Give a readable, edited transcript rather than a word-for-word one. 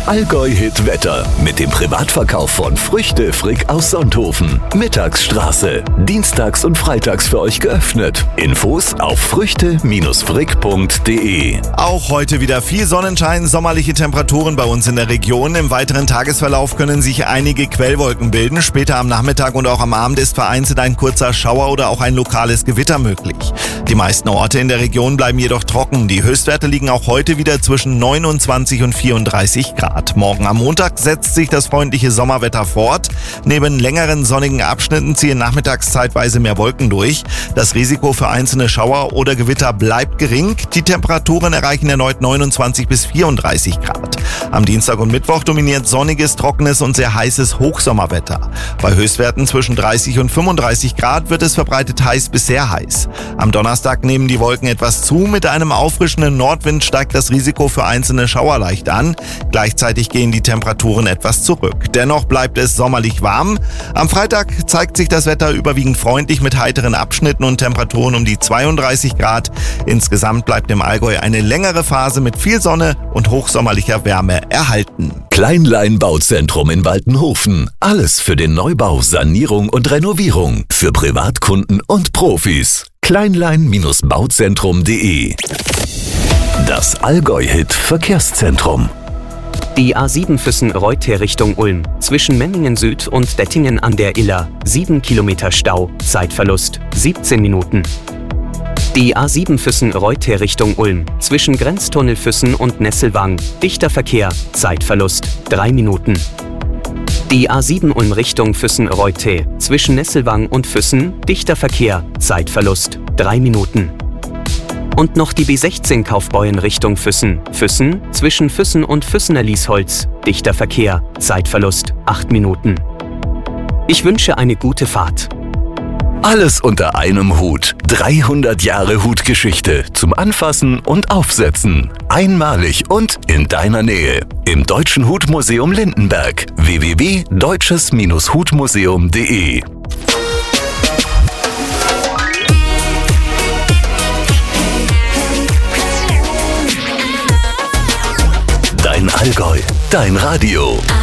Allgäu-Hit-Wetter mit dem Privatverkauf von Früchte Frick aus Sonthofen. Mittagsstraße. Dienstags und freitags für euch geöffnet. Infos auf früchte-frick.de. Auch heute wieder viel Sonnenschein, sommerliche Temperaturen bei uns in der Region. Im weiteren Tagesverlauf können sich einige Quellwolken bilden. Später am Nachmittag und auch am Abend ist vereinzelt ein kurzer Schauer oder auch ein lokales Gewitter möglich. Die meisten Orte in der Region bleiben jedoch trocken. Die Höchstwerte liegen auch heute wieder zwischen 29 und 34 Grad. Morgen am Montag setzt sich das freundliche Sommerwetter fort. Neben längeren sonnigen Abschnitten ziehen nachmittags zeitweise mehr Wolken durch. Das Risiko für einzelne Schauer oder Gewitter bleibt gering. Die Temperaturen erreichen erneut 29 bis 34 Grad. Am Dienstag und Mittwoch dominiert sonniges, trockenes und sehr heißes Hochsommerwetter. Bei Höchstwerten zwischen 30 und 35 Grad wird es verbreitet heiß bis sehr heiß. Am Donnerstag nehmen die Wolken etwas zu. Mit einem auffrischenden Nordwind steigt das Risiko für einzelne Schauer leicht an. Gleichzeitig gehen die Temperaturen etwas zurück. Dennoch bleibt es sommerlich warm. Am Freitag zeigt sich das Wetter überwiegend freundlich mit heiteren Abschnitten und Temperaturen um die 32 Grad. Insgesamt bleibt im Allgäu eine längere Phase mit viel Sonne und hochsommerlicher Wärme erhalten. Kleinlein Bauzentrum in Waltenhofen. Alles für den Neubau, Sanierung und Renovierung. Für Privatkunden und Profis. Kleinlein-bauzentrum.de. Das Allgäu-Hit Verkehrszentrum. Die A7 Füssen-Reuth Richtung Ulm. Zwischen Memmingen Süd und Dettingen an der Iller. 7 Kilometer Stau. Zeitverlust 17 Minuten. Die A7 Füssen-Reuth Richtung Ulm. Zwischen Grenztunnel Füssen und Nesselwang. Dichter Verkehr. Zeitverlust 3 Minuten. Die A7 Ulm Richtung Füssen-Reuth. Zwischen Nesselwang und Füssen. Dichter Verkehr. Zeitverlust 3 Minuten. Und noch die B16 Kaufbeuren Richtung Füssen. Füssen, zwischen Füssen und Füssener Liesholz. Dichter Verkehr, Zeitverlust 8 Minuten. Ich wünsche eine gute Fahrt. Alles unter einem Hut. 300 Jahre Hutgeschichte zum Anfassen und Aufsetzen. Einmalig und in deiner Nähe. Im Deutschen Hutmuseum Lindenberg. www.deutsches-hutmuseum.de. Dein Allgäu, dein Radio.